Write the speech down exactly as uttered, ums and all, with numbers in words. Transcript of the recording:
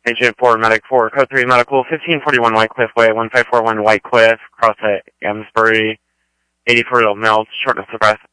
Agent four, Medic four, Code three, Medical, fifteen forty-one White Cliff Way, one five four one White Cliff, cross at Amesbury, eighty for real melt, shortness of breath.